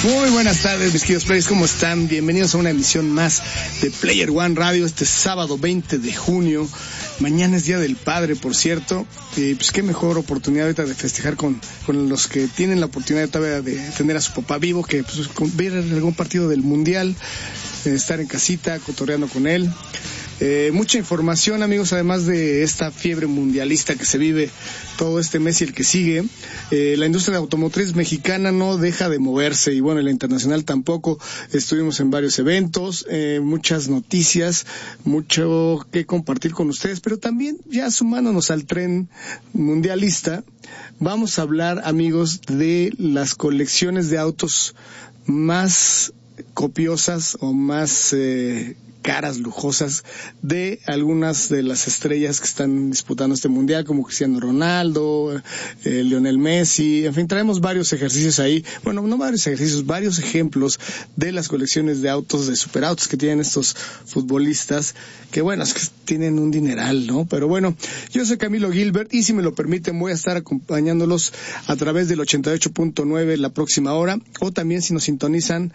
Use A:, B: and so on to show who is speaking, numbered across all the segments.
A: Muy buenas tardes, mis queridos players, ¿cómo están? Bienvenidos a una emisión más de Player One Radio este sábado 20 de junio. Mañana es Día del Padre, por cierto. Pues qué mejor oportunidad ahorita de festejar con los que tienen la oportunidad todavía de tener a su papá vivo, que pues, ver algún partido del Mundial, estar en casita, cotorreando con él. Mucha información, amigos, además de esta fiebre mundialista que se vive todo este mes y el que sigue. La industria automotriz mexicana no deja de moverse y bueno, la internacional tampoco. Estuvimos en varios eventos, muchas noticias, mucho que compartir con ustedes, pero también ya sumándonos al tren mundialista, vamos a hablar, amigos, de las colecciones de autos más copiosas o más caras, lujosas, de algunas de las estrellas que están disputando este mundial, como Cristiano Ronaldo, Lionel Messi, en fin, traemos varios ejercicios ahí, bueno, no varios ejercicios, varios ejemplos de las colecciones de autos, de superautos que tienen estos futbolistas, que bueno, es que tienen un dineral, ¿no? Pero bueno, yo soy Camilo Gilbert y si me lo permiten voy a estar acompañándolos a través del 88.9 la próxima hora, o también si nos sintonizan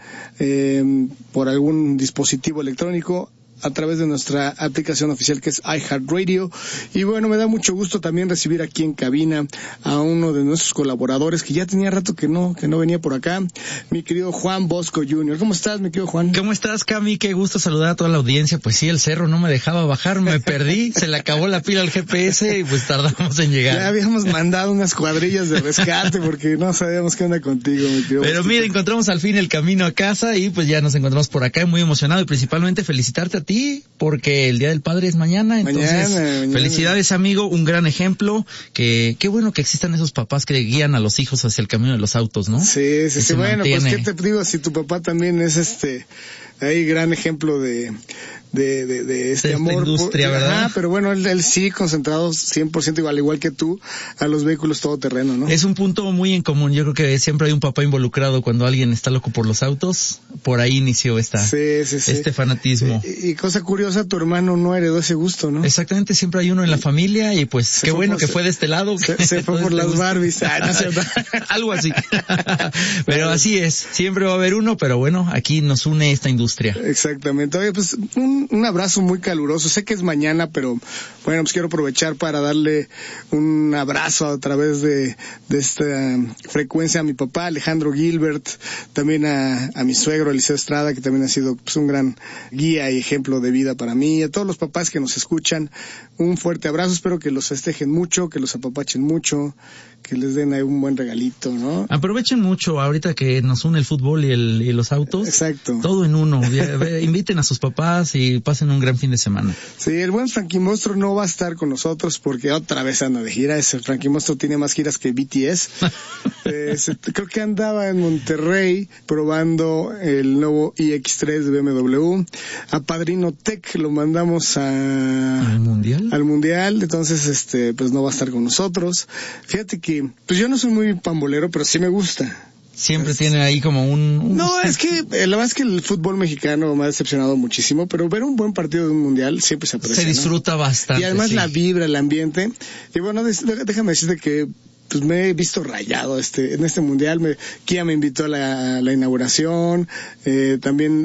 A: por algún dispositivo electrónico a través de nuestra aplicación oficial que es iHeartRadio. Y bueno, me da mucho gusto también recibir aquí en cabina a uno de nuestros colaboradores que ya tenía rato que no venía por acá, mi querido Juan Bosco Jr. ¿Cómo estás, mi querido Juan?
B: ¿Cómo estás, Cami? Qué gusto saludar a toda la audiencia. Pues sí, el cerro no me dejaba bajar, me perdí, se le acabó la pila al GPS y pues tardamos en llegar.
A: Ya habíamos mandado unas cuadrillas de rescate porque no sabíamos qué onda contigo, mi querido.
B: Pero mira, encontramos al fin el camino a casa y pues ya nos encontramos por acá, muy emocionado, y principalmente felicitarte a ti, porque el Día del Padre es mañana, entonces mañana. Felicidades, amigo, un gran ejemplo, qué bueno que existan esos papás que guían a los hijos hacia el camino de los autos, ¿no?
A: Sí, bueno, pues qué te digo, si tu papá también es ahí gran ejemplo de este amor
B: industria, ¿verdad?
A: Pero bueno, él sí concentrado 100% al igual que tú a los vehículos todoterreno, ¿no?
B: Es un punto muy en común. Yo creo que siempre hay un papá involucrado cuando alguien está loco por los autos. Por ahí inició este fanatismo.
A: Y cosa curiosa, tu hermano no heredó ese gusto, ¿no?
B: Exactamente, siempre hay uno en la familia y pues qué bueno que fue de este lado.
A: Se fue por las Barbies.
B: Algo así. Pero así es, siempre va a haber uno, pero bueno, aquí nos une esta industria.
A: Exactamente. Oye, pues un abrazo muy caluroso. Sé que es mañana, pero bueno, pues quiero aprovechar para darle un abrazo a través de esta frecuencia a mi papá, Alejandro Gilbert, también a mi suegro, Eliseo Estrada, que también ha sido pues un gran guía y ejemplo de vida para mí, a todos los papás que nos escuchan, un fuerte abrazo. Espero que los festejen mucho, que los apapachen mucho, que les den ahí un buen regalito, ¿no?
B: Aprovechen mucho ahorita que nos une el fútbol y los autos.
A: Exacto.
B: Todo en uno. Inviten a sus papás y pasen un gran fin de semana.
A: Sí, el buen Frankie Monstruo no va a estar con nosotros porque otra vez anda de gira. Ese Frankie Monstruo tiene más giras que BTS. Creo que andaba en Monterrey probando el nuevo iX3 de BMW. A Padrino Tech lo mandamos
B: ¿Al Mundial?
A: Al Mundial, entonces pues no va a estar con nosotros. Fíjate que pues yo no soy muy pambolero, pero sí me gusta.
B: Siempre tiene ahí como un...
A: No, es que la verdad es que el fútbol mexicano me ha decepcionado muchísimo, pero ver un buen partido de un mundial siempre se aprecia,
B: se disfruta, ¿no? Bastante.
A: Y además
B: sí.
A: La vibra, el ambiente. Y bueno, déjame decirte que pues me he visto rayado en este mundial. Kia me invitó a la inauguración, también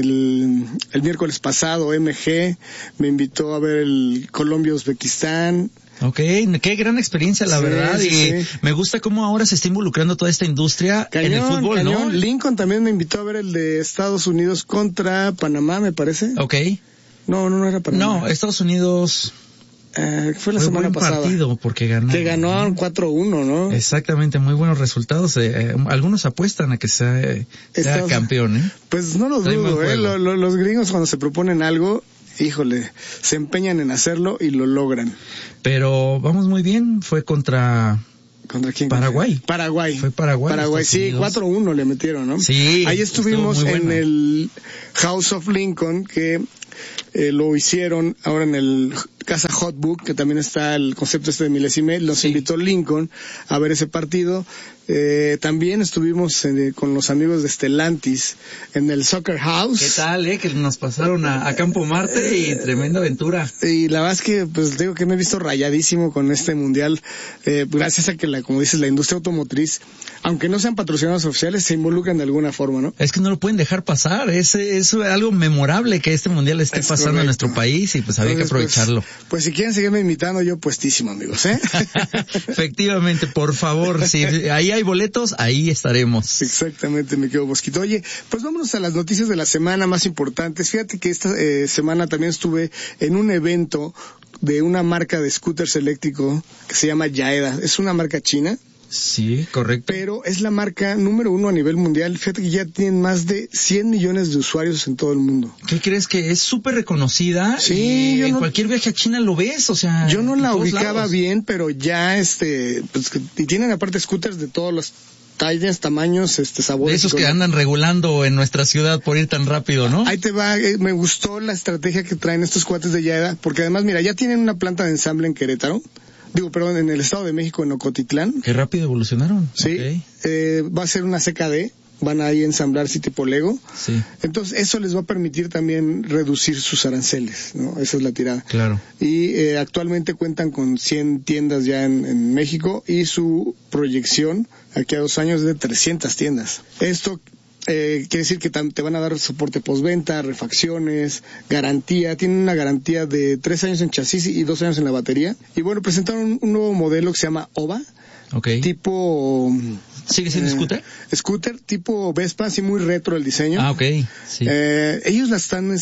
A: el miércoles pasado MG me invitó a ver el Colombia-Uzbekistán.
B: Okay, qué gran experiencia, la verdad, y me gusta cómo ahora se está involucrando toda esta industria en el fútbol, ¿no?
A: Lincoln también me invitó a ver el de Estados Unidos contra Panamá, me parece.
B: Okay.
A: No era Panamá.
B: No, Estados Unidos...
A: fue la semana pasada.
B: Partido porque ganaron.
A: Que ganaron 4-1, ¿no?
B: Exactamente, muy buenos resultados. Algunos apuestan a que sea campeón, ¿eh?
A: Pues no lo dudo, los gringos cuando se proponen algo, híjole, se empeñan en hacerlo y lo logran.
B: Pero vamos muy bien, fue ¿Contra quién? Paraguay. Fue Paraguay,
A: sí, 4-1 le metieron, ¿no?
B: Sí.
A: Ahí estuvimos en el House of Lincoln, que lo hicieron ahora en el Casa Hot Book, que también está el concepto de milésime. Nos invitó Lincoln a ver ese partido. También estuvimos con los amigos de Stellantis en el Soccer House.
B: ¿Qué tal, que nos pasaron a Campo Marte y tremenda aventura?
A: Y la verdad es que, pues digo que me he visto rayadísimo con este mundial, gracias a que como dices, la industria automotriz, aunque no sean patrocinados oficiales, se involucran de alguna forma, ¿no?
B: Es que no lo pueden dejar pasar, es algo memorable que este mundial esté pasando correcto en nuestro país y pues había que aprovecharlo.
A: Pues si quieren seguirme invitando, yo puestísimo, amigos,
B: Efectivamente, por favor, si ahí hay boletos, ahí estaremos.
A: Exactamente, me quedo Bosquito. Oye, pues vámonos a las noticias de la semana más importantes. Fíjate que esta semana también estuve en un evento de una marca de scooters eléctrico que se llama Yaeda. Es una marca china.
B: Sí, correcto.
A: Pero es la marca número 1 a nivel mundial. Fíjate que ya tienen más de 100 millones de usuarios en todo el mundo.
B: ¿Qué crees? Que es súper reconocida.
A: Sí.
B: Y en cualquier viaje a China lo ves, o sea.
A: Yo no la ubicaba bien, pero ya pues, y tienen aparte scooters de todos los tallas, tamaños, sabores.
B: De esos que andan regulando en nuestra ciudad por ir tan rápido, ¿no?
A: Ahí te va, me gustó la estrategia que traen estos cuates de Yaeda, porque además, mira, ya tienen una planta de ensamble en Querétaro. En el Estado de México, en Ocotitlán.
B: Qué rápido evolucionaron.
A: Sí. Okay. Va a ser una CKD. Van a ahí a ensamblar tipo Lego.
B: Sí.
A: Entonces, eso les va a permitir también reducir sus aranceles, ¿no? Esa es la tirada.
B: Claro.
A: Y actualmente cuentan con 100 tiendas ya en México y su proyección aquí a 2 años es de 300 tiendas. Esto quiere decir que te van a dar soporte postventa, refacciones, garantía. Tienen una garantía de 3 años en chasis y 2 años en la batería. Y bueno, presentaron un nuevo modelo que se llama OVA.
B: Okay.
A: Tipo...
B: ¿Sigue siendo scooter?
A: Scooter tipo Vespa, así muy retro el diseño.
B: Ah, okay. Sí.
A: Ellos la están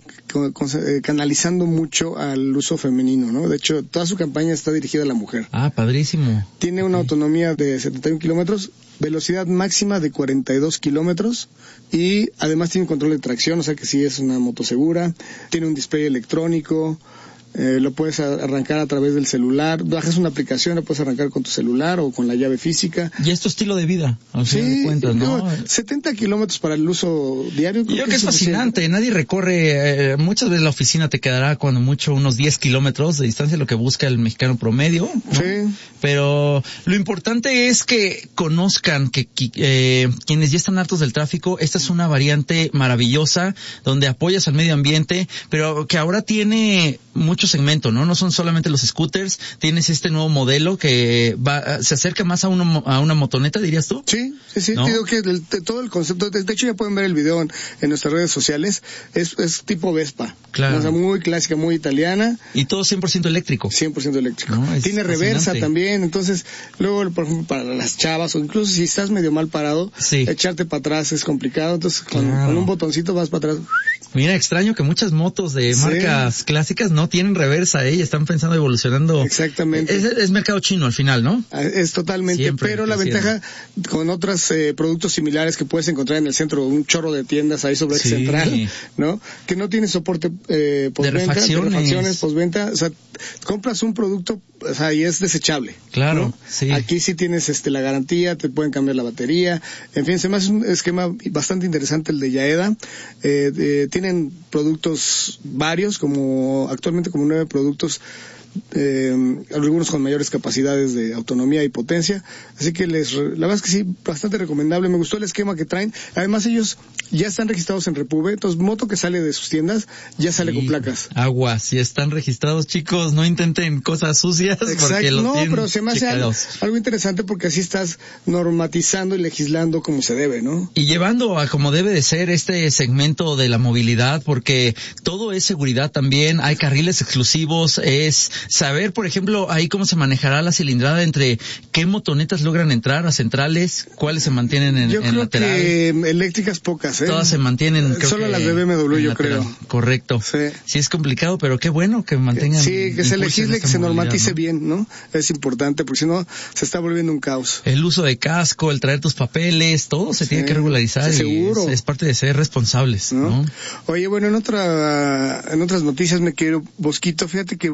A: canalizando mucho al uso femenino, ¿no? De hecho, toda su campaña está dirigida a la mujer.
B: Ah, padrísimo.
A: Tiene una autonomía de 71 kilómetros, velocidad máxima de 42 kilómetros y además tiene control de tracción, o sea que sí es una moto segura. Tiene un display electrónico. Lo puedes arrancar a través del celular, bajas una aplicación, lo puedes arrancar con tu celular o con la llave física.
B: Y es tu estilo de vida, al final de cuentas, ¿no?
A: 70 kilómetros para el uso diario.
B: Yo creo que es fascinante, nadie recorre, muchas veces la oficina te quedará cuando mucho unos 10 kilómetros de distancia, lo que busca el mexicano promedio, ¿no?
A: Sí.
B: Pero lo importante es que conozcan que quienes ya están hartos del tráfico, esta es una variante maravillosa, donde apoyas al medio ambiente, pero que ahora tiene mucho segmento, ¿no? No son solamente los scooters, tienes este nuevo modelo que se acerca más a una motoneta, dirías tú.
A: Sí, ¿no? Digo que todo el concepto, de hecho ya pueden ver el video en nuestras redes sociales, es tipo Vespa.
B: Claro.
A: O sea, muy clásica, muy italiana.
B: Y todo 100% eléctrico.
A: 100% eléctrico.
B: No,
A: tiene reversa también, entonces, luego, por ejemplo, para las chavas, o incluso si estás medio mal parado, echarte para atrás es complicado, entonces con un botoncito vas para atrás.
B: Mira, extraño que muchas motos de marcas clásicas no tienen reversa, están pensando evolucionando.
A: Exactamente.
B: Es mercado chino al final, ¿no?
A: Es totalmente, siempre, pero la ventaja con otros productos similares que puedes encontrar en el centro, un chorro de tiendas ahí sobre Eje Central, ¿no? Que no tiene soporte postventa, de refacciones postventa, o sea, compras un producto, o sea, y es desechable.
B: Claro,
A: ¿no?
B: sí.
A: Aquí sí tienes la garantía, te pueden cambiar la batería, en fin, se me hace un esquema bastante interesante el de Yaeda. Tienen productos varios, actualmente como 9 productos, algunos con mayores capacidades de autonomía y potencia, así que la verdad es que sí, bastante recomendable. Me gustó el esquema que traen. Además ellos ya están registrados en Repube, entonces moto que sale de sus tiendas ya sale con placas.
B: Agua, si están registrados, chicos, no intenten cosas sucias.
A: Exacto, no, pero se me hace algo interesante porque así estás normatizando y legislando como se debe, ¿no?
B: Y llevando a como debe de ser este segmento de la movilidad, porque todo es seguridad también, hay carriles exclusivos, es saber, por ejemplo, ahí cómo se manejará la cilindrada entre qué motonetas logran entrar a centrales, cuáles se mantienen en lateral.
A: Yo creo que eléctricas pocas,
B: Todas se mantienen,
A: solo las de BMW, yo creo.
B: Correcto. Sí es complicado, pero qué bueno que mantengan.
A: Sí, que se legisle, que se normatice, ¿no? Bien, ¿no? Es importante, porque si no, se está volviendo un caos.
B: El uso de casco, el traer tus papeles, todo se tiene que regularizar.
A: Seguro.
B: Es parte de ser responsables, ¿no?
A: Oye, bueno, en otras noticias me quiero, Bosquito, fíjate que Volvo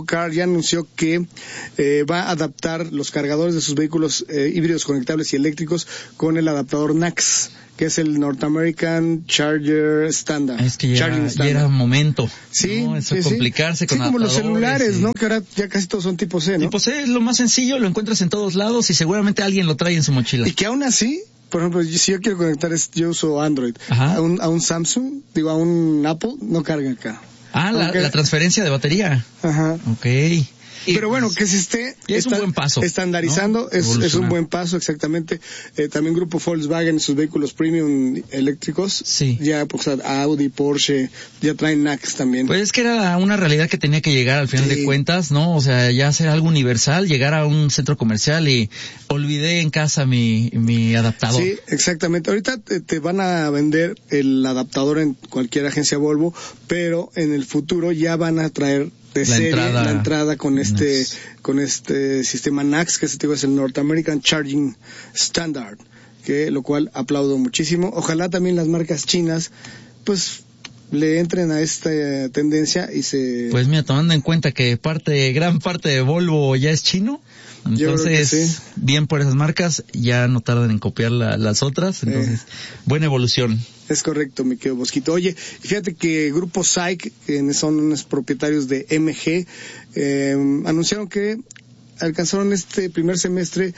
A: Car ya anunció que va a adaptar los cargadores de sus vehículos híbridos conectables y eléctricos con el adaptador NACS, que es el North American Charger Standard.
B: Es que ya era momento.
A: Sí,
B: ¿no? Eso complicarse con
A: como los celulares, ¿no? Que ahora ya casi todos son tipo C, ¿no?
B: Tipo C es lo más sencillo, lo encuentras en todos lados y seguramente alguien lo trae en su mochila.
A: Y que aún así, por ejemplo, si yo quiero conectar, yo uso Android, a un Samsung, a un Apple, no carga acá.
B: La transferencia de batería.
A: Ajá.
B: Okay.
A: Pero bueno, que se esté
B: es un buen paso,
A: estandarizando, ¿no? es un buen paso, exactamente. También grupo Volkswagen, sus vehículos premium eléctricos, ya pues, Audi, Porsche, ya traen NACS también.
B: Pues es que era una realidad que tenía que llegar al final de cuentas, ¿no? O sea, ya hacer algo universal, llegar a un centro comercial y olvidé en casa mi adaptador.
A: Sí, exactamente. Ahorita te van a vender el adaptador en cualquier agencia Volvo, pero en el futuro ya van a traer la entrada con este sistema NACS, que es el North American Charging Standard, lo cual aplaudo muchísimo. Ojalá también las marcas chinas pues le entren a esta tendencia y se...
B: Pues mira, tomando en cuenta que gran parte de Volvo ya es chino, entonces bien por esas marcas, ya no tardan en copiar las otras, entonces buena evolución.
A: Es correcto, mi querido Bosquito. Oye, fíjate que Grupo SAIC, que son unos propietarios de MG, anunciaron que alcanzaron este primer semestre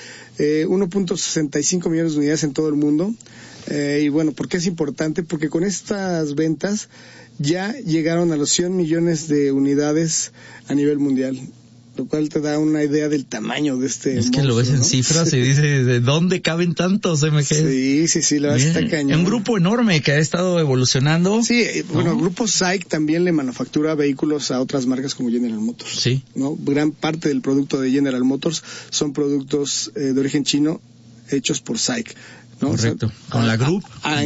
A: 1.65 millones de unidades en todo el mundo. Y bueno, ¿por qué es importante? Porque con estas ventas ya llegaron a los 100 millones de unidades a nivel mundial, lo cual te da una idea del tamaño de este
B: monstruo, que lo ves en cifras y dices, ¿de dónde caben tantos MG?
A: Sí, la verdad está cañón.
B: Un grupo enorme que ha estado evolucionando.
A: Sí, bueno, el grupo SAIC también le manufactura vehículos a otras marcas como General Motors.
B: Sí.
A: ¿No? Gran parte del producto de General Motors son productos de origen chino hechos por SAIC. ¿no?
B: Correcto. O sea, con la Group.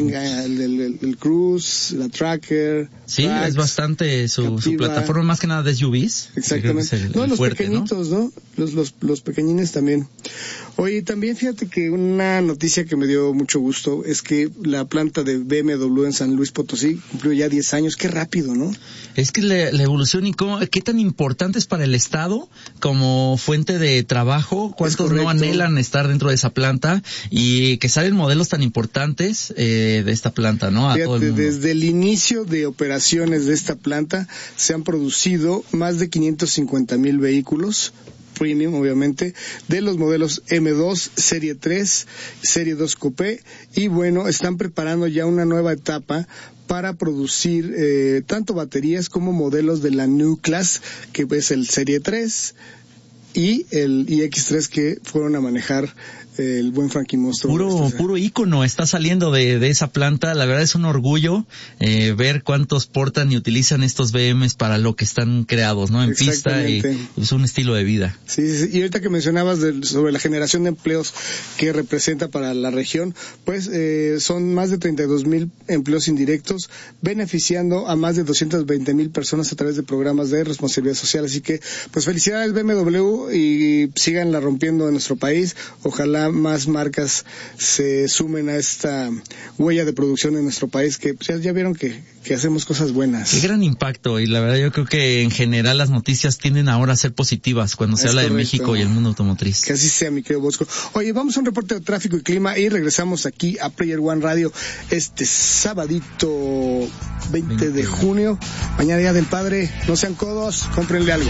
A: El Cruise, la Tracker.
B: Sí,
A: Trax,
B: es bastante su plataforma más que nada de SUVs.
A: Exactamente. Los fuerte, pequeñitos, ¿no? Los pequeñines también. Oye, también fíjate que una noticia que me dio mucho gusto es que la planta de BMW en San Luis Potosí cumplió ya 10 años. Qué rápido, ¿no?
B: Es que la evolución y qué tan importante es para el Estado como fuente de trabajo. ¿Cuántos no anhelan estar dentro de esa planta? Y que salen modelos tan importantes de esta planta, ¿no? A todo el mundo.
A: Desde el inicio de operaciones de esta planta se han producido más de 550,000 vehículos premium, obviamente, de los modelos M2, Serie 3, Serie 2 Coupé, y bueno, están preparando ya una nueva etapa para producir tanto baterías como modelos de la New Class, que es el Serie 3 y el iX3 que fueron a manejar el buen Frankie Monstruo.
B: Puro ícono está saliendo de esa planta. La verdad es un orgullo ver cuántos portan y utilizan estos BMs para lo que están creados, ¿no? En pista, y es un estilo de vida.
A: Sí. Y ahorita que mencionabas sobre la generación de empleos que representa para la región, pues son más de 32,000 empleos indirectos, beneficiando a más de 220,000 personas a través de programas de responsabilidad social. Así que, pues felicidades BMW y síganla rompiendo en nuestro país. Ojalá más marcas se sumen a esta huella de producción en nuestro país, que pues, ya vieron que hacemos cosas buenas.
B: Qué gran impacto, y la verdad yo creo que en general las noticias tienden ahora a ser positivas cuando se habla de México y el mundo automotriz.
A: Que así sea, mi querido Bosco. Oye, vamos a un reporte de tráfico y clima y regresamos aquí a Player One Radio este sabadito 20 de junio. Mañana Día del Padre, no sean codos, cómprenle algo.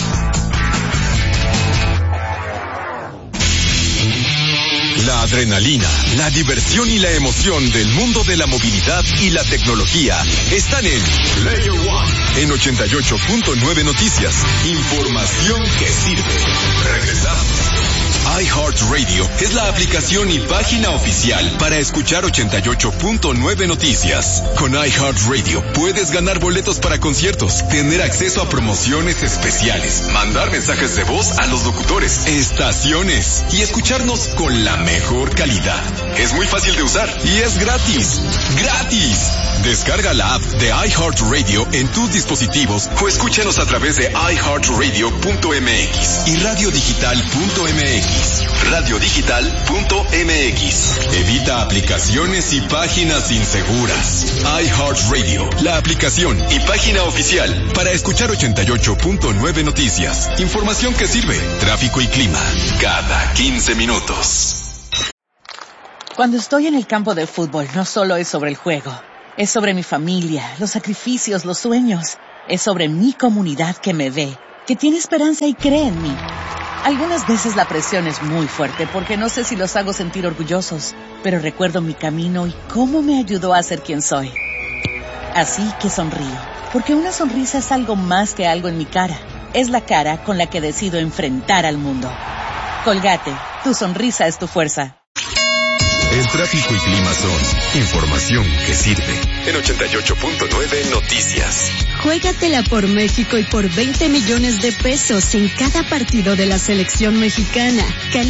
C: La adrenalina, la diversión y la emoción del mundo de la movilidad y la tecnología están en Player One, en 88.9 Noticias. Información que sirve. Regresamos. iHeartRadio es la aplicación y página oficial para escuchar 88.9 Noticias. Con iHeartRadio puedes ganar boletos para conciertos, tener acceso a promociones especiales, mandar mensajes de voz a los locutores, estaciones y escucharnos con la mejor calidad. Es muy fácil de usar y es gratis. ¡Gratis! Descarga la app de iHeartRadio en tus dispositivos o escúchanos a través de iHeartRadio.mx y radiodigital.mx. radiodigital.mx. Evita aplicaciones y páginas inseguras. iHeartRadio, la aplicación y página oficial para escuchar 88.9 noticias. Información que sirve. Tráfico y clima cada 15 minutos.
D: Cuando estoy en el campo de fútbol, no solo es sobre el juego. Es sobre mi familia, los sacrificios, los sueños. Es sobre mi comunidad que me ve, que tiene esperanza y cree en mí. Algunas veces la presión es muy fuerte porque no sé si los hago sentir orgullosos, pero recuerdo mi camino y cómo me ayudó a ser quien soy. Así que sonrío, porque una sonrisa es algo más que algo en mi cara. Es la cara con la que decido enfrentar al mundo. Colgate, tu sonrisa es tu fuerza.
C: El tráfico y clima son información que sirve. En 88.9 Noticias.
E: Juégatela por México y por 20 millones de pesos en cada partido de la selección mexicana.